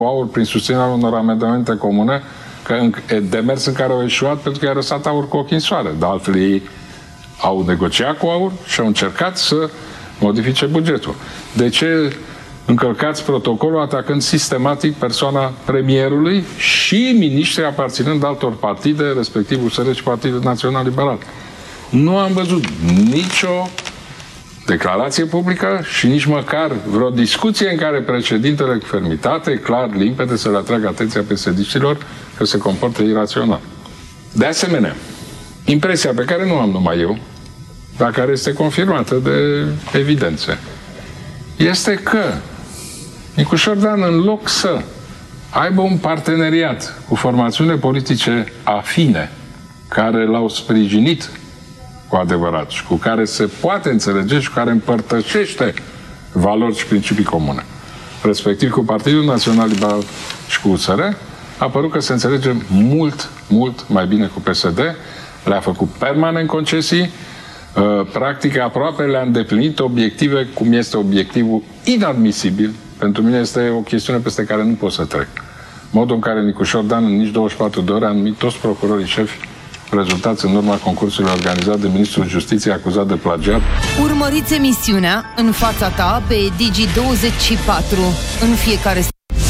aur prin susținerea unor amendamente comune, demers în care au eșuat pentru că i-a lăsat aur cu ochii în soare. De altfel, ei au negociat cu aur și au încercat să modifice bugetul. De ce încălcați protocolul atacând sistematic persoana premierului și miniștrii aparținând altor partide, respectiv USR și Partidul Național Liberal? Nu am văzut nicio declarație publică și nici măcar vreo discuție în care președintele cu fermitate, clar, limpede, să le atragă atenția PSD-știlor că se comportă irațional. De asemenea, impresia pe care nu am numai eu, dar care este confirmată de evidențe, este că Nicușor Dan, în loc să aibă un parteneriat cu formațiunile politice afine care l-au sprijinit cu adevărat și cu care se poate înțelege și cu care împărtășește valori și principii comune, respectiv cu Partidul Național Liberal și cu USR, a părut că se înțelege mult, mult mai bine cu PSD, le-a făcut permanent concesii, practic aproape le-a îndeplinit obiective, cum este obiectivul inadmisibil. Pentru mine este o chestiune peste care nu pot să trec. Modul în care Nicușor Dan în nici 24 de ore a numit toți procurorii șefi rezultați în urma concursului organizat de Ministrul Justiției acuzat de plagiat. Urmăriți emisiunea În fața ta pe Digi24 în fiecare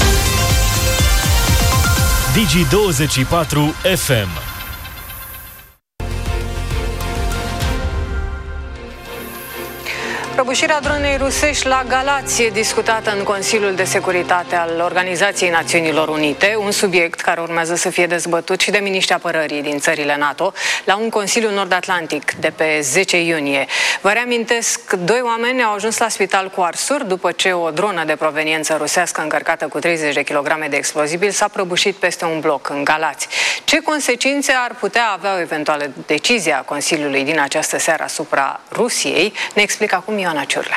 Digi24 FM. Prăbușirea dronei rusești la Galați e discutată în Consiliul de Securitate al Organizației Națiunilor Unite, un subiect care urmează să fie dezbătut și de miniștrii apărării din țările NATO la un Consiliu Nord-Atlantic de pe 10 iunie. Vă reamintesc, 2 oameni au ajuns la spital cu arsuri după ce o dronă de proveniență rusească încărcată cu 30 de kilograme de explozibil s-a prăbușit peste un bloc în Galați. Ce consecințe ar putea avea o eventuală decizie a Consiliului din această seară asupra Rusiei, ne explică acum Ioana Ciurlea.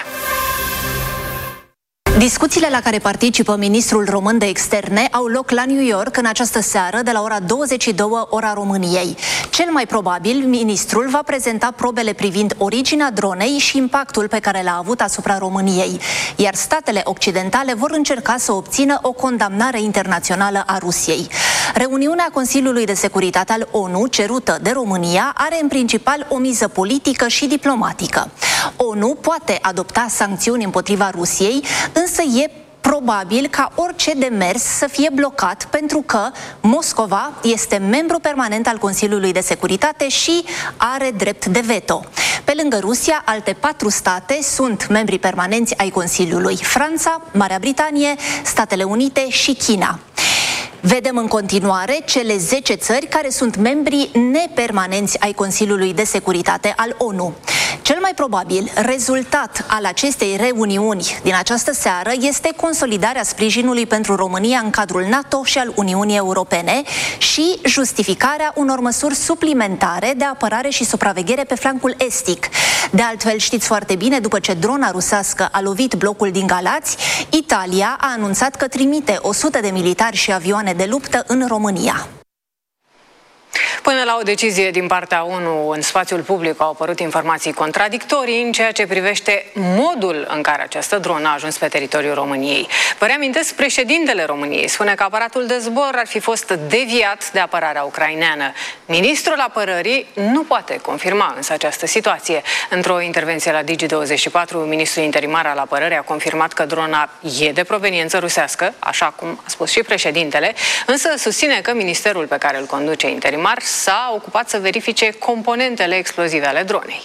Discuțiile la care participă ministrul român de externe au loc la New York în această seară de la ora 22, ora României. Cel mai probabil, ministrul va prezenta probele privind originea dronei și impactul pe care l-a avut asupra României, iar statele occidentale vor încerca să obțină o condamnare internațională a Rusiei. Reuniunea Consiliului de Securitate al ONU, cerută de România, are în principal o miză politică și diplomatică. ONU poate adopta sancțiuni împotriva Rusiei, însă e probabil ca orice demers să fie blocat pentru că Moscova este membru permanent al Consiliului de Securitate și are drept de veto. Pe lângă Rusia, alte 4 state sunt membri permanenți ai Consiliului: Franța, Marea Britanie, Statele Unite și China. Vedem în continuare cele 10 țări care sunt membri nepermanenți ai Consiliului de Securitate al ONU. Cel mai probabil rezultat al acestei reuniuni din această seară este consolidarea sprijinului pentru România în cadrul NATO și al Uniunii Europene și justificarea unor măsuri suplimentare de apărare și supraveghere pe flancul estic. De altfel, știți foarte bine, după ce drona rusească a lovit blocul din Galați, Italia a anunțat că trimite 100 de militari și avioane de luptă în România. Până la o decizie din partea ONU, în spațiul public au apărut informații contradictorii în ceea ce privește modul în care această dronă a ajuns pe teritoriul României. Vă reamintesc, președintele României spune că aparatul de zbor ar fi fost deviat de apărarea ucraineană. Ministrul apărării nu poate confirma însă această situație. Într-o intervenție la Digi24, ministrul interimar al apărării a confirmat că drona e de proveniență rusească, așa cum a spus și președintele, însă susține că ministerul pe care îl conduce interimar s-a ocupat să verifice componentele explozive ale dronei.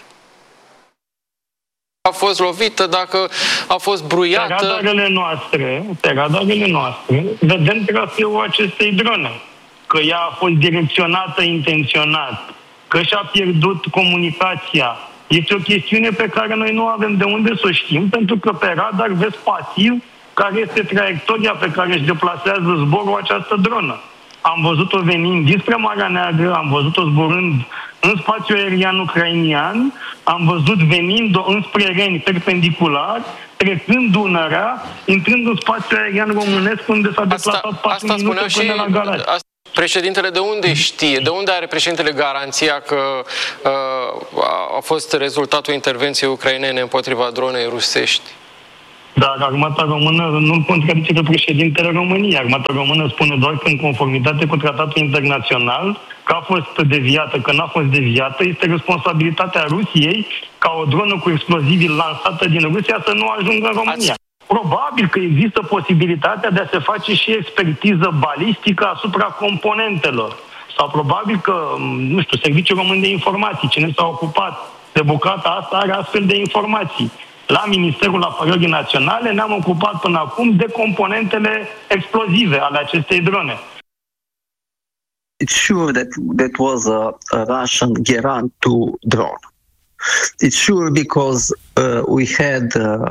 A fost lovită, dacă a fost bruiată... Pe radarele noastre, vedem traseul acestei drone. Că ea a fost direcționată intenționat, că și-a pierdut comunicația. Este o chestiune pe care noi nu avem de unde să o știm, pentru că pe radar vezi pasiv care este traiectoria pe care își deplasează zborul această dronă. Am văzut-o venind dinspre Marea Neagră, am văzut-o zburând în spațiul aerian ucrainian, am văzut venind înspre Reni perpendicular, trecând Dunărea, intrând în spațiul aerian românesc unde s-a deplasat 4 minute până la Galați. Președintele de unde știe? De unde are președintele garanția că a fost rezultatul intervenției ucrainene împotriva dronei rusești? Dar armata română nu contradice pe președintele României. Armata română spune doar că în conformitate cu tratatul internațional, că a fost deviată, că n-a fost deviată, este responsabilitatea Rusiei ca o dronă cu explozivi lansată din Rusia să nu ajungă în România. Probabil că există posibilitatea de a se face și expertiză balistică asupra componentelor. Sau probabil că, nu știu, Serviciul Român de Informații, cine s-a ocupat de bucata asta, are astfel de informații. La Ministerul Apărării Naționale ne-am ocupat până acum de componentele explozive ale acestei drone. It's sure that was a Russian Geran 2 drone. It's sure because we had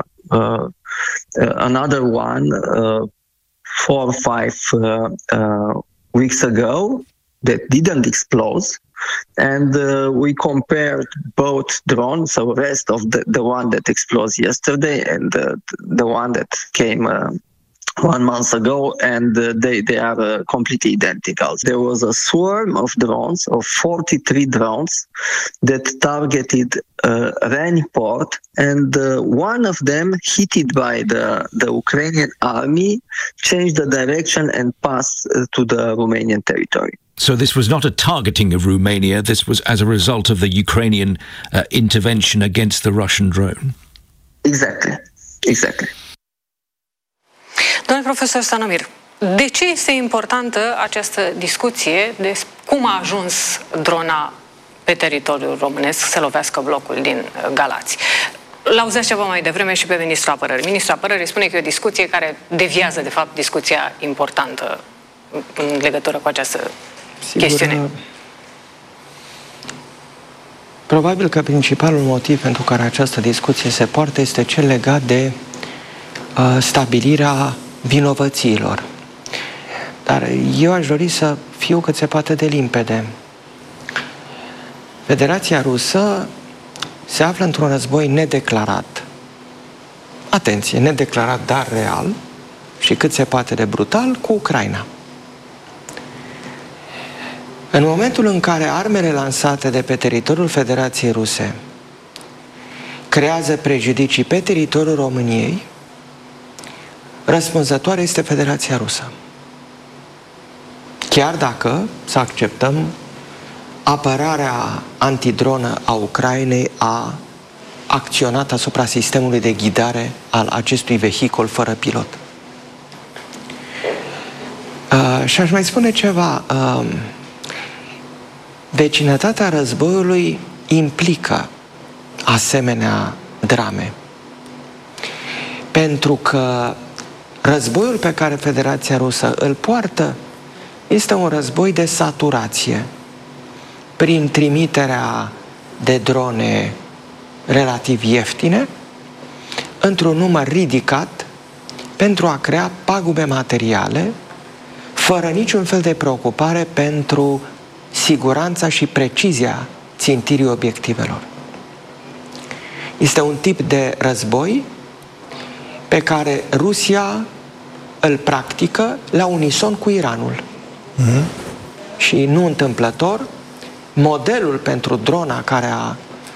another one 4 or 5 weeks ago that didn't explode. And we compared both drones, so rest of the one that exploded yesterday and the one that came 1 month ago, and they are completely identical. There was a swarm of drones, of 43 drones, that targeted Reni port, and one of them, hit by the Ukrainian army, changed the direction and passed to the Romanian territory. So this was not a targeting of Romania, this was as a result of the Ukrainian intervention against the Russian drone? Exactly. Domnule profesor Stanomir, de ce este importantă această discuție de cum a ajuns drona pe teritoriul românesc să lovească blocul din Galați? L-auzeați ceva mai devreme și pe Ministrul Apărării. Ministrul Apărării spune că e o discuție care deviază, de fapt, discuția importantă în legătură cu această chestiune. Probabil că principalul motiv pentru care această discuție se poartă este cel legat de stabilirea vinovățiilor. Dar eu aș dori să fiu cât se poate de limpede. Federația Rusă se află într-un război nedeclarat. Atenție, nedeclarat, dar real și cât se poate de brutal cu Ucraina. În momentul în care armele lansate de pe teritoriul Federației Ruse creează prejudicii pe teritoriul României, răspunzătoare este Federația Rusă. Chiar dacă, să acceptăm, apărarea antidronă a Ucrainei a acționat asupra sistemului de ghidare al acestui vehicul fără pilot. Și aș mai spune ceva. Vecinătatea războiului implică asemenea drame. Pentru că războiul pe care Federația Rusă îl poartă este un război de saturație prin trimiterea de drone relativ ieftine într-un număr ridicat pentru a crea pagube materiale fără niciun fel de preocupare pentru siguranța și precizia țintirii obiectivelor. Este un tip de război pe care Rusia îl practică la unison cu Iranul. Și nu întâmplător, modelul pentru drona care a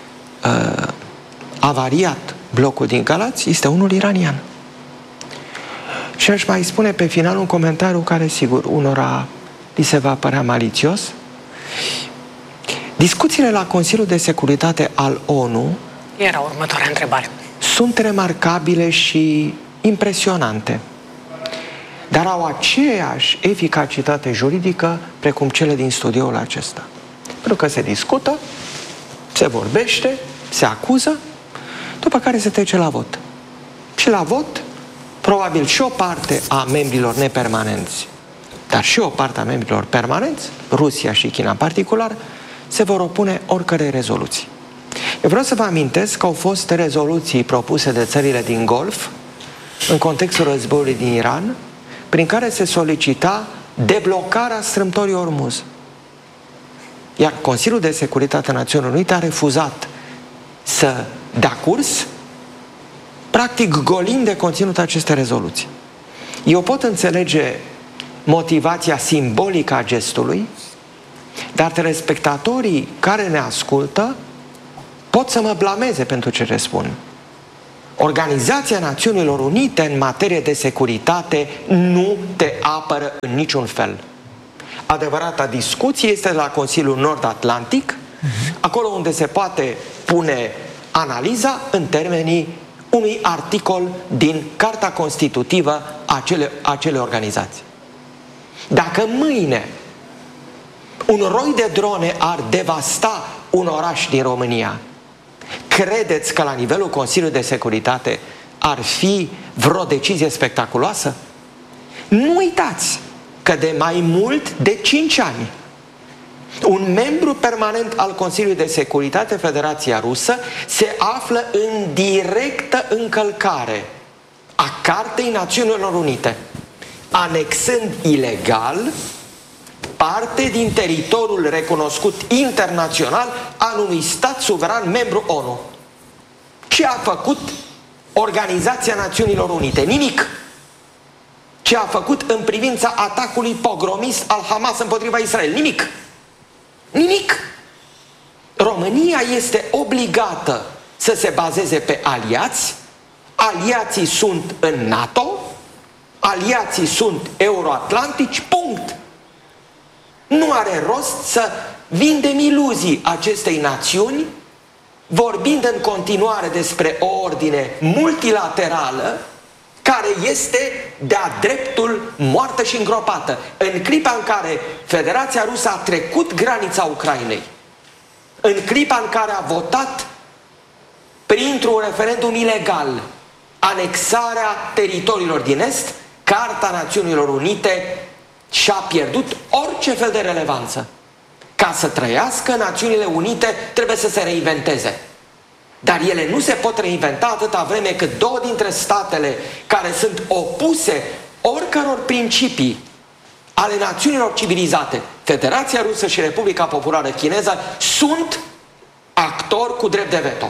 avariat blocul din Galați este unul iranian. Și aș mai spune pe final un comentariu care, sigur, unora li se va părea malițios. Discuțiile la Consiliul de Securitate al ONU era următoarea întrebare. Sunt remarcabile și impresionante, dar au aceeași eficacitate juridică precum cele din studioul acesta. Pentru că se discută, se vorbește, se acuză, după care se trece la vot. Și la vot, probabil și o parte a membrilor nepermanenți, dar și o parte a membrilor permanenți, Rusia și China în particular, se vor opune oricărei rezoluții. Eu vreau să vă amintesc că au fost rezoluții propuse de țările din Golf în contextul războiului din Iran, prin care se solicita deblocarea strâmtorii Ormuz. Iar Consiliul de Securitate a Națiunilor Unite a refuzat să dea curs, practic golind de conținut aceste rezoluții. Eu pot înțelege motivația simbolică a gestului, dar telespectatorii care ne ascultă pot să mă blameze pentru ce răspund. Organizația Națiunilor Unite în materie de securitate nu te apără în niciun fel. Adevărata discuție este la Consiliul Nord-Atlantic, acolo unde se poate pune analiza în termenii unui articol din Carta Constitutivă a acelei organizații. Dacă mâine un roi de drone ar devasta un oraș din România, credeți că la nivelul Consiliului de Securitate ar fi vreo decizie spectaculoasă? Nu uitați că de mai mult de 5 ani un membru permanent al Consiliului de Securitate, Federația Rusă, se află în directă încălcare a Cartei Națiunilor Unite, anexând ilegal parte din teritoriul recunoscut internațional al unui stat suveran membru ONU. Ce a făcut Organizația Națiunilor Unite? Nimic. Ce a făcut în privința atacului pogromist al Hamas împotriva Israel? Nimic. Nimic. România este obligată să se bazeze pe aliați. Aliații sunt în NATO, aliații sunt euroatlantici, punct. Nu are rost să vindem iluzii acestei națiuni, vorbind în continuare despre o ordine multilaterală care este de-a dreptul moartă și îngropată. În clipa în care Federația Rusă a trecut granița Ucrainei, în clipa în care a votat printr-un referendum ilegal anexarea teritoriilor din Est, Carta Națiunilor Unite și-a pierdut orice fel de relevanță. Ca să trăiască, Națiunile Unite trebuie să se reinventeze. Dar ele nu se pot reinventa atâta vreme cât două dintre statele care sunt opuse oricăror principii ale națiunilor civilizate, Federația Rusă și Republica Populară Chineză, sunt actori cu drept de veto.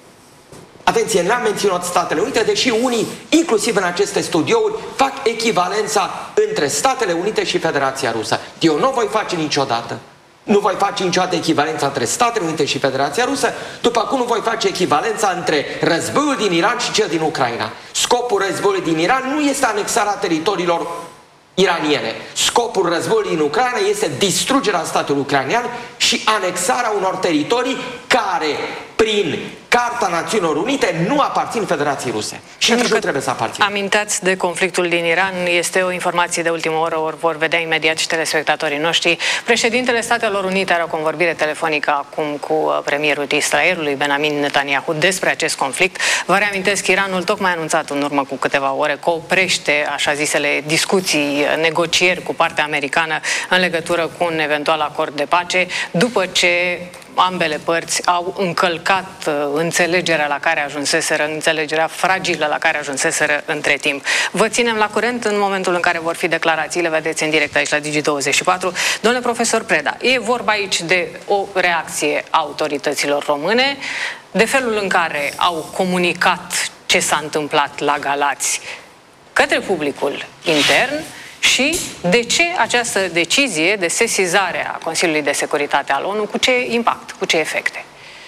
Atenție, n-am menționat Statele Unite, deși unii, inclusiv în aceste studiouri, fac echivalența între Statele Unite și Federația Rusă. Eu nu voi face niciodată. Nu voi face niciodată echivalența între Statele Unite și Federația Rusă, după cum nu voi face echivalența între războiul din Iran și cel din Ucraina. Scopul războiului din Iran nu este anexarea teritoriilor iraniene. Scopul războiului din Ucraina este distrugerea statului ucrainean și anexarea unor teritorii care, prin Carta Națiunilor Unite, nu aparțin Federației Ruse. Și nici nu trebuie să aparțină. Amintați de conflictul din Iran, este o informație de ultimă oră, ori vor vedea imediat și telespectatorii noștri. Președintele Statelor Unite are o convorbire telefonică acum cu premierul Israelului, Benjamin Netanyahu, despre acest conflict. Vă reamintesc, Iranul tocmai a anunțat în urmă cu câteva ore că oprește așa zisele discuții, negocieri cu partea americană în legătură cu un eventual acord de pace, după ce ambele părți au încălcat înțelegerea la care ajunseseră, înțelegerea fragilă la care ajunseseră între timp. Vă ținem la curent în momentul în care vor fi declarațiile, vedeți în direct aici la Digi24. Domnule profesor Preda, e vorba aici de o reacție a autorităților române, de felul în care au comunicat ce s-a întâmplat la Galați către publicul intern și de ce această decizie de sesizare a Consiliului de Securitate al ONU, cu ce impact, cu ce efecte?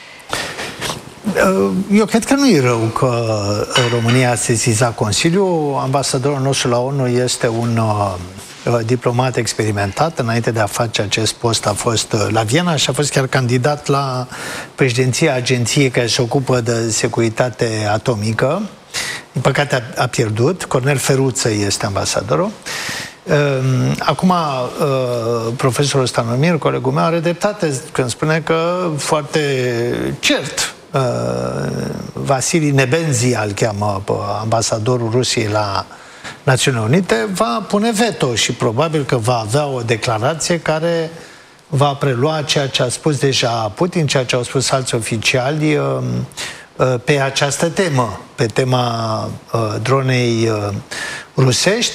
Eu cred că nu e rău că România a sesizat Consiliul. Ambasadorul nostru la ONU este un diplomat experimentat. Înainte de a face acest post a fost la Viena și a fost chiar candidat la președinția agenției care se ocupă de securitate atomică. Din păcate a pierdut. Cornel Feruță este ambasadorul. Acum, profesorul Stanomir, colegul meu, are dreptate când spune că foarte cert Vasili Nebenzi, îl cheamă ambasadorul Rusiei la Națiunile Unite, va pune veto și probabil că va avea o declarație care va prelua ceea ce a spus deja Putin, ceea ce au spus alți oficiali pe această temă, pe tema dronei rusești.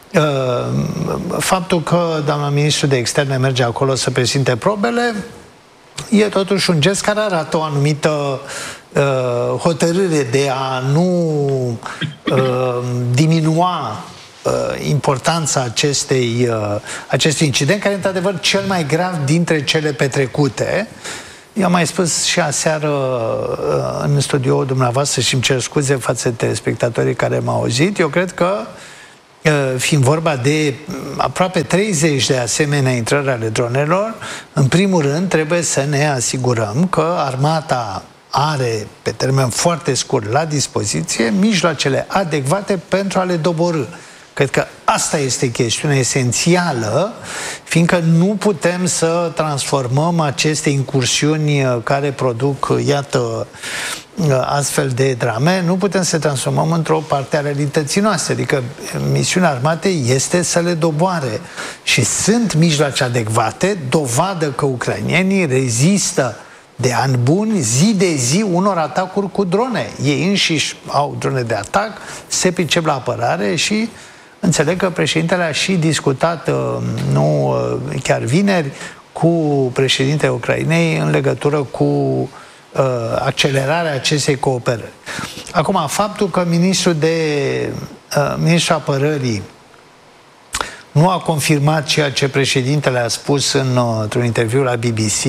Faptul că doamna ministru de externe merge acolo să prezinte probele e totuși un gest care arată o anumită hotărâre de a nu diminua importanța acestui incident, care e într-adevăr cel mai grav dintre cele petrecute. Eu am mai spus și aseară în studioul dumneavoastră și îmi cer scuze față de telespectatorii care m-au auzit. Eu cred că, fiind vorba de aproape 30 de asemenea intrări ale dronelor, în primul rând trebuie să ne asigurăm că armata are, pe termen foarte scurt, la dispoziție mijloacele adecvate pentru a le doborî. Cred că asta este chestiunea esențială, fiindcă nu putem să transformăm aceste incursiuni care produc, iată, astfel de drame, nu putem să transformăm într-o parte a realității noastre. Adică misiunea armatei este să le doboare și sunt mijloace adecvate, dovadă că ucrainienii rezistă de ani buni, zi de zi, unor atacuri cu drone. Ei înșiși au drone de atac, se pricep la apărare și înțeleg că președintele a și discutat, nu chiar vineri, cu președintele Ucrainei în legătură cu accelerarea acestei cooperări. Acum, faptul că ministrul apărării nu a confirmat ceea ce președintele a spus într-un interviu la BBC,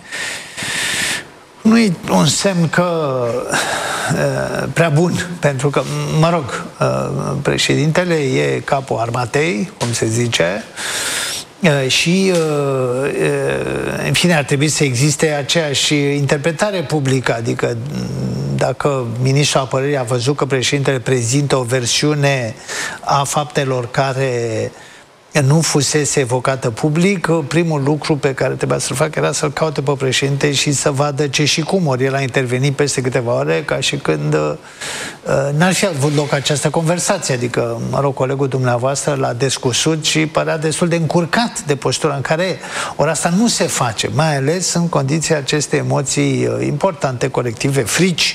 nu e un semn că prea bun, pentru că, mă rog, președintele e capul armatei, cum se zice, și, în fine, ar trebui să existe aceeași interpretare publică, adică dacă ministrul apărării a văzut că președintele prezintă o versiune a faptelor care nu fusese evocată public, primul lucru pe care trebuia să-l facă era să-l caute pe președinte și să vadă ce și cum. Ori el a intervenit peste câteva ore, ca și când n-ar fi avut loc această conversație. Adică, mă rog, colegul dumneavoastră l-a descusut și părea destul de încurcat de postura în care e. Ori asta nu se face, mai ales în condiția acestei emoții importante, colective, frici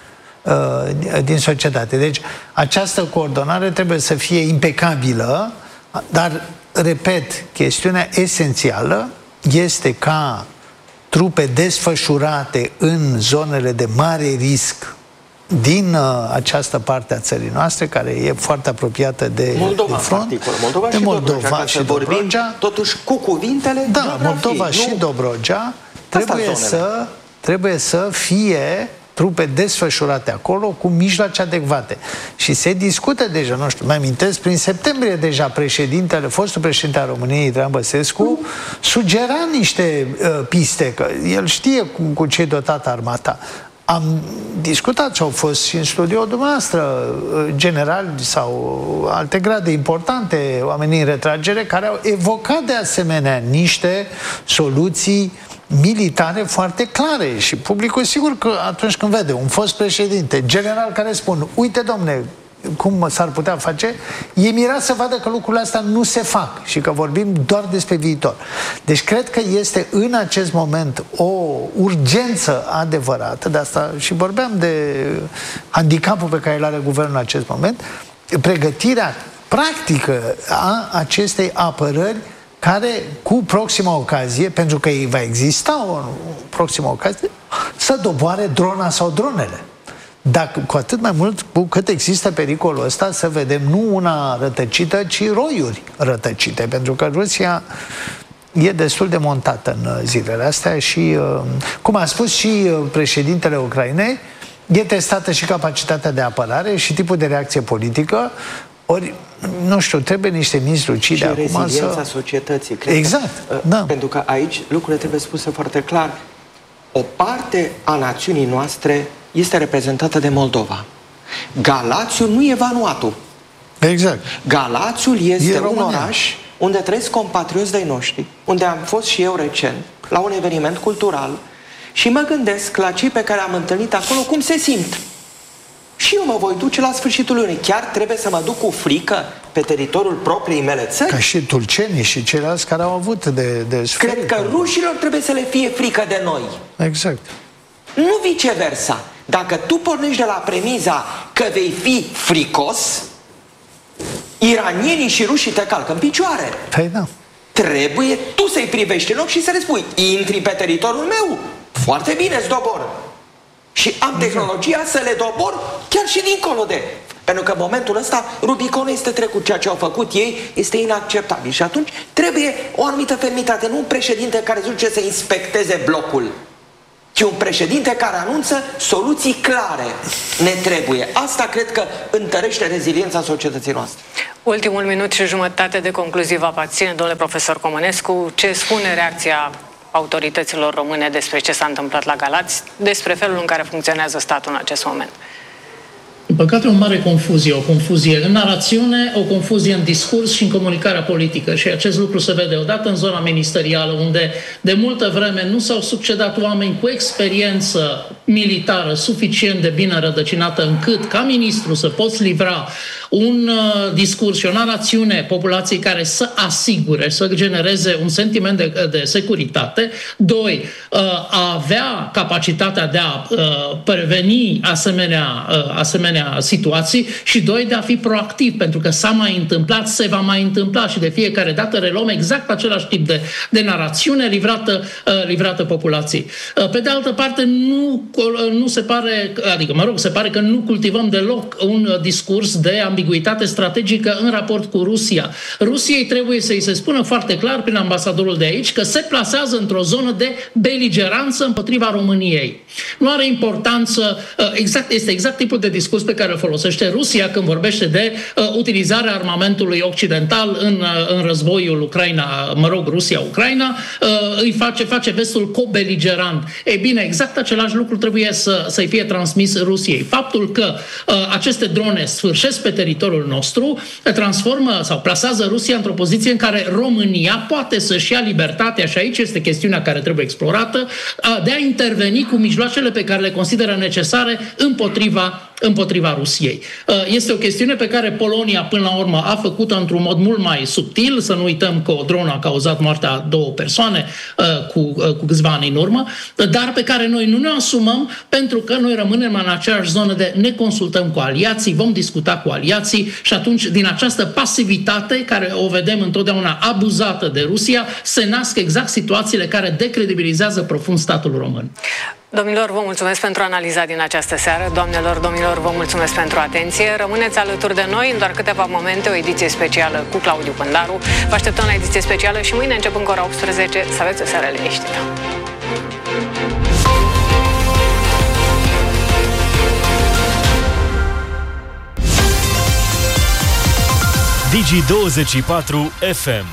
din societate. Deci, această coordonare trebuie să fie impecabilă, dar, repet, chestiunea esențială este ca trupe desfășurate în zonele de mare risc din această parte a țării noastre, care e foarte apropiată de Moldova, front, Moldova și Dobrogea, totuși cu cuvintele Moldova și Dobrogea trebuie să fie trupe desfășurate acolo cu mijloace adecvate. Și se discută deja, nu știu, mai amintesc, prin septembrie deja fostul președinte al României, Traian Băsescu, sugera niște piste, că el știe cu ce e dotată armata. Am discutat și au fost și în studioul dumneavoastră generali sau alte grade importante, oamenii în retragere, care au evocat de asemenea niște soluții militare foarte clare. Și publicul, sigur că atunci când vede un fost președinte, general, care spun, uite, domne, cum s-ar putea face, e mirat să vadă că lucrurile astea nu se fac și că vorbim doar despre viitor. Deci cred că este în acest moment o urgență adevărată, de asta și vorbeam de handicapul pe care îl are guvernul în acest moment, pregătirea practică a acestei apărări care, cu proxima ocazie, pentru că va exista o proximă ocazie, să doboare drona sau dronele. Dacă, cu atât mai mult cu cât există pericolul ăsta să vedem nu una rătăcită, ci roiuri rătăcite, pentru că Rusia e destul de montată în zilele astea și, cum a spus și președintele Ucrainei, e testată și capacitatea de apărare și tipul de reacție politică. Ori, nu știu, trebuie niște minți lucide acum să... Și reziliența societății. Exact, da. Pentru că aici lucrurile trebuie spuse foarte clar. O parte a națiunii noastre este reprezentată de Moldova. Galațiul nu e Vanuatu. Exact. Galațiul este un oraș unde trăiesc compatrioți de-ai noștri, unde am fost și eu recent, la un eveniment cultural, și mă gândesc la cei pe care am întâlnit acolo, cum se simt. Și eu mă voi duce la sfârșitul lunii. Chiar trebuie să mă duc cu frică pe teritoriul propriei mele țări? Ca și tulcenii și ceilalți care au avut de sfârșit. Cred că rușilor trebuie să le fie frică de noi. Exact. Nu viceversa. Dacă tu pornești de la premiza că vei fi fricos, iranienii și rușii te calcă în picioare. Păi da. Trebuie tu să-i privești în ochi și să le spui, intri pe teritoriul meu, foarte bine, îți dobor. Și am tehnologia să le dobor chiar și dincolo de... Pentru că în momentul ăsta Rubiconul este trecut. Ceea ce au făcut ei este inacceptabil. Și atunci trebuie o anumită fermitate, nu un președinte care zice să inspecteze blocul. ci un președinte care anunță soluții clare. Ne trebuie. Asta cred că întărește reziliența societății noastre. Ultimul minut și jumătate de concluzii vă aparține, domnule profesor Comănescu. Ce spune reacția autorităților române despre ce s-a întâmplat la Galați, despre felul în care funcționează statul în acest moment? Din păcate, o mare confuzie, o confuzie în narațiune, o confuzie în discurs și în comunicarea politică. Și acest lucru se vede odată în zona ministerială, unde de multă vreme nu s-au succedat oameni cu experiență militară suficient de bine rădăcinată încât, ca ministru, să poți livra un discurs și o narațiune populației care să asigure, să genereze un sentiment de securitate. 2. A avea capacitatea de a preveni asemenea situații și 2. De a fi proactiv, pentru că s-a mai întâmplat, se va mai întâmpla și de fiecare dată reluăm exact același tip de narațiune livrată populației. Pe de altă parte, nu se pare, se pare că nu cultivăm deloc un discurs de ambiguitate strategică în raport cu Rusia. Rusiei trebuie să-i se spună foarte clar prin ambasadorul de aici că se plasează într-o zonă de beligeranță împotriva României. Nu are importanță, este exact tipul de discurs pe care îl folosește Rusia când vorbește de utilizarea armamentului occidental în războiul Rusia-Ucraina, îi face vestul co-beligerant. Ei bine, exact același lucru trebuie să-i fie transmis Rusiei. Faptul că aceste drone sfârșesc pe teritoriul nostru transformă sau plasează Rusia într-o poziție în care România poate să-și ia libertatea, și aici este chestiunea care trebuie explorată, de a interveni cu mijloacele pe care le consideră necesare împotriva Rusiei. Este o chestiune pe care Polonia până la urmă a făcut-o într-un mod mult mai subtil. Să nu uităm că o dronă a cauzat moartea a 2 persoane cu câțiva ani în urmă, dar pe care noi nu ne asumăm pentru că noi rămânem în aceeași zonă de ne consultăm cu aliații, vom discuta cu aliații și atunci din această pasivitate care o vedem întotdeauna abuzată de Rusia se nasc exact situațiile care decredibilizează profund statul român. Domnilor, vă mulțumesc pentru analiza din această seară. Doamnelor, domnilor, vă mulțumesc pentru atenție. Rămâneți alături de noi în doar câteva momente, o ediție specială cu Claudiu Pândaru. Vă așteptăm la ediție specială și mâine începând cu ora 18. Să aveți o seară liniștită. Digi24 FM.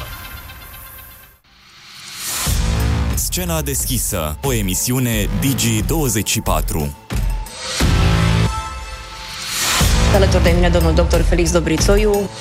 Scena deschisă, o emisiune Digi24. Alături de mine domnul dr. Felix Dobrițoiu.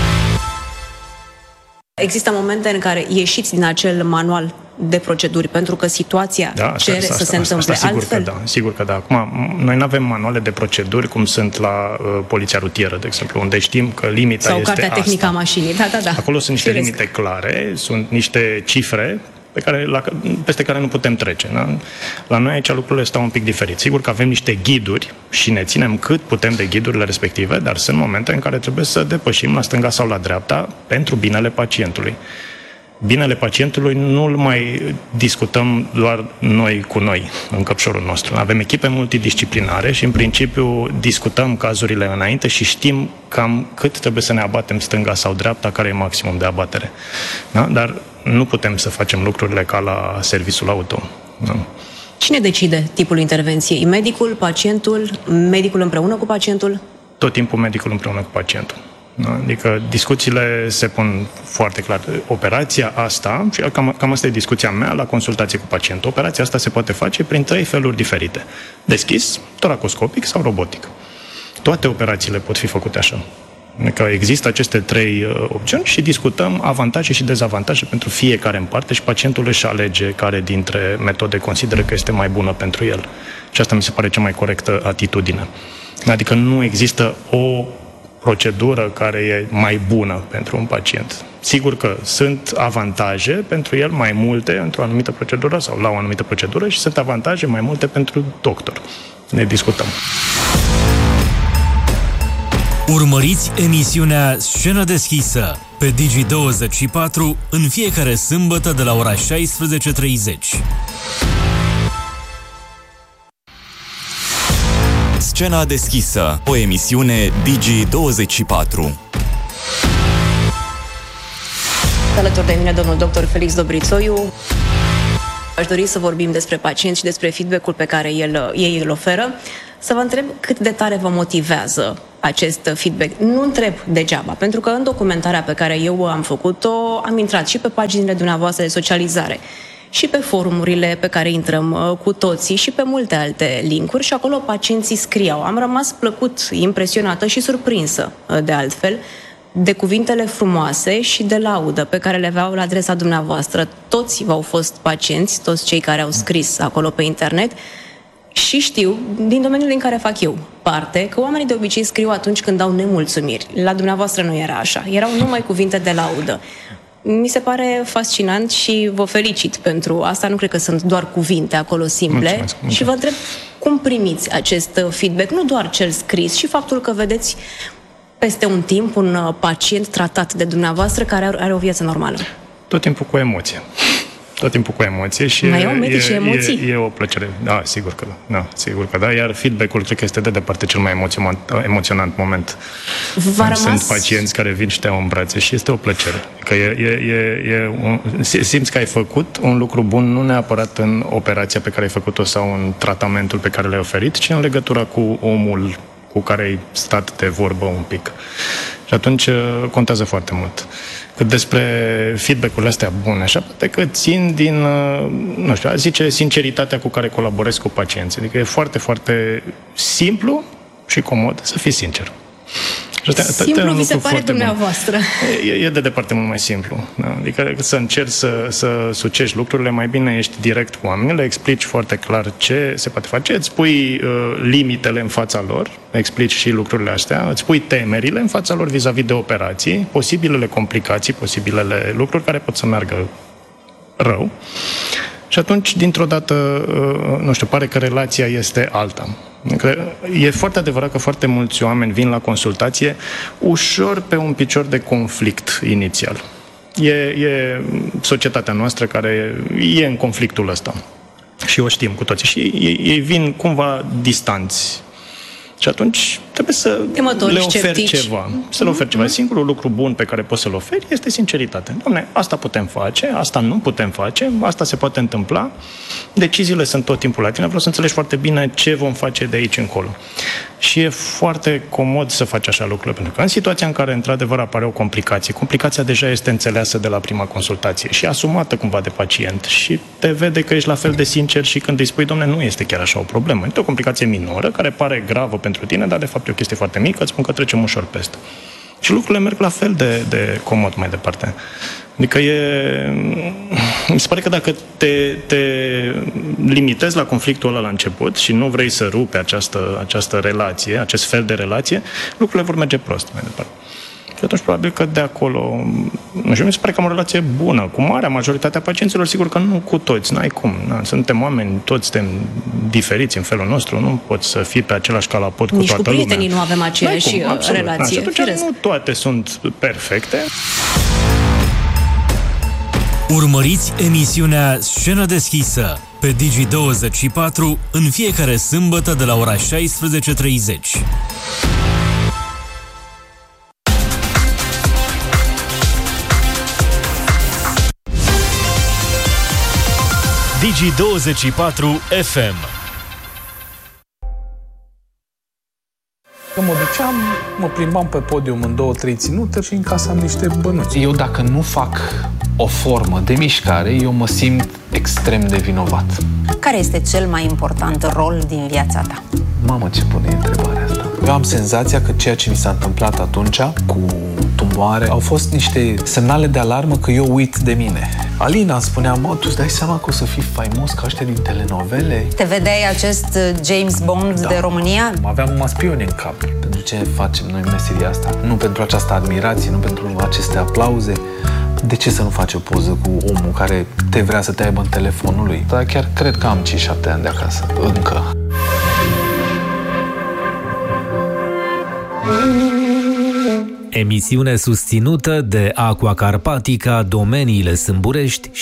Există momente în care ieșiți din acel manual de proceduri pentru că situația cere să se întâmple altfel? Sigur că da. Acum, noi nu avem manuale de proceduri cum sunt la poliția rutieră, de exemplu, unde știm că limita este asta. Sau cartea tehnică a mașinii. Da. Acolo sunt niște limite clare, sunt niște cifre peste care nu putem trece. Da? La noi aici lucrurile stau un pic diferit. Sigur că avem niște ghiduri și ne ținem cât putem de ghidurile respective, dar sunt momente în care trebuie să depășim la stânga sau la dreapta pentru binele pacientului. Binele pacientului nu-l mai discutăm doar noi cu noi în căpșorul nostru. Avem echipe multidisciplinare și în principiu discutăm cazurile înainte și știm cam cât trebuie să ne abatem stânga sau dreapta, care e maximum de abatere. Da? Dar nu putem să facem lucrurile ca la serviciul auto. Da? Cine decide tipul intervenției? Medicul, pacientul, medicul împreună cu pacientul? Tot timpul medicul împreună cu pacientul. Da? Adică discuțiile se pun foarte clar. Operația asta, și cam asta e discuția mea la consultație cu pacientul, operația asta se poate face prin 3 feluri diferite. Deschis, toracoscopic sau robotic. Toate operațiile pot fi făcute așa. Că există aceste 3 opțiuni și discutăm avantaje și dezavantaje pentru fiecare în parte și pacientul își alege care dintre metode consideră că este mai bună pentru el. Și asta mi se pare cea mai corectă atitudine. Adică nu există o procedură care e mai bună pentru un pacient. Sigur că sunt avantaje pentru el mai multe într-o anumită procedură sau la o anumită procedură și sunt avantaje mai multe pentru doctor. Ne discutăm. Urmăriți emisiunea Scenă deschisă pe Digi24 în fiecare sâmbătă de la ora 16:30. Scena deschisă, o emisiune Digi24. Alături de mine domnul dr. Felix Dobrițoiu. Aș dori să vorbim despre pacient și despre feedback-ul pe care ei îl oferă. Să vă întreb cât de tare vă motivează acest feedback. Nu întreb degeaba, pentru că în documentarea pe care eu am făcut-o, am intrat și pe paginile dumneavoastră de socializare, și pe forumurile pe care intrăm cu toții și pe multe alte linkuri și acolo pacienții scriau. Am rămas plăcut, impresionată și surprinsă, de altfel, de cuvintele frumoase și de laudă pe care le aveau la adresa dumneavoastră. Toți v-au fost pacienți, toți cei care au scris acolo pe internet, și știu, din domeniul din care fac eu parte, că oamenii de obicei scriu atunci când au nemulțumiri. La dumneavoastră nu era așa. Erau numai cuvinte de laudă. Mi se pare fascinant și vă felicit pentru asta. Nu cred că sunt doar cuvinte acolo simple. Mulțumesc. Și vă întreb cum primiți acest feedback, nu doar cel scris, și faptul că vedeți peste un timp un pacient tratat de dumneavoastră care are o viață normală. Tot timpul cu emoție. Tot timpul cu emoție și e o plăcere. Da, sigur că da. Da, sigur că da. Iar feedback-ul cred că este de departe cel mai emoționant moment. Sunt pacienți care vin și te iau în brațe și este o plăcere. Că simți că ai făcut un lucru bun, nu neapărat în operația pe care ai făcut-o sau în tratamentul pe care l-ai oferit, ci în legătura cu omul cu care ai stat de vorbă un pic. Și atunci contează foarte mult. Cât despre feedback-urile astea bune, așa, poate că țin din, nu știu, a zice, sinceritatea cu care colaborez cu pacienții. Adică e foarte, foarte simplu și comod să fii sincer. Simplu vi se pare dumneavoastră. E de departe mult mai simplu. Da? Adică să încerci să sucești lucrurile, mai bine ești direct cu oamenii, le explici foarte clar ce se poate face, îți pui limitele în fața lor, explici și lucrurile astea, îți pui temerile în fața lor vis-a-vis de operații, posibilele complicații, posibilele lucruri care pot să meargă rău. Și atunci, dintr-o dată, nu știu, pare că relația este alta. E foarte adevărat că foarte mulți oameni vin la consultație ușor pe un picior de conflict inițial. E societatea noastră care e în conflictul ăsta. Și o știm cu toții. Și ei vin cumva distanți. Și atunci trebuie să le oferi ceva. Să le oferi ceva. Singurul lucru bun pe care poți să-l oferi este sinceritatea. Doamne, asta putem face, asta nu putem face, asta se poate întâmpla. Deciziile sunt tot timpul la tine. Vreau să înțelegi foarte bine ce vom face de aici încolo. Și e foarte comod să faci așa lucrurile, pentru că în situația în care într-adevăr apare o complicație, complicația deja este înțeleasă de la prima consultație și asumată cumva de pacient și te vede că ești la fel de sincer și când îi spui, dom'le, nu este chiar așa o problemă. Este o complicație minoră care pare gravă pentru tine, dar de fapt e o chestie foarte mică, îți spun că trecem ușor peste. Și lucrurile merg la fel de comod mai departe. Adică mi se pare că dacă te limitezi la conflictul ăla la început și nu vrei să rupi această relație, acest fel de relație, lucrurile vor merge prost mai departe. Și atunci probabil că de acolo, nu știu, mi se pare că am o relație bună cu marea majoritatea pacienților, sigur că nu cu toți, n-ai cum. Suntem oameni, toți suntem diferiți în felul nostru, nu poți să fii pe același calapot cu toată lumea. Nici cu prietenii nu avem aceeași relație. Și atunci nu toate sunt perfecte. Urmăriți emisiunea Scenă deschisă pe Digi24 în fiecare sâmbătă de la ora 16:30. Digi24 FM. Când mă duceam, mă plimbam pe podium în 2-3 ținuturi și încasam niște bănuți. Eu dacă nu fac o formă de mișcare, eu mă simt extrem de vinovat. Care este cel mai important rol din viața ta? Mamă, ce bună e întrebarea asta. Eu am senzația că ceea ce mi s-a întâmplat atunci cu tumoare au fost niște semnale de alarmă că eu uit de mine. Alina îmi spunea, mă, tu îți dai seama că o să fii faimos ca ăștia din telenovele? Te vedeai acest James Bond de România? Aveam numai spioni în cap. Pentru ce facem noi meseria asta? Nu pentru această admirație, nu pentru aceste aplauze. De ce să nu faci o poză cu omul care te vrea să te aibă în telefonul lui? Dar chiar cred că am 5-7 ani de acasă. Încă. Emisiune susținută de Aqua Carpatica, Domeniile Sâmburești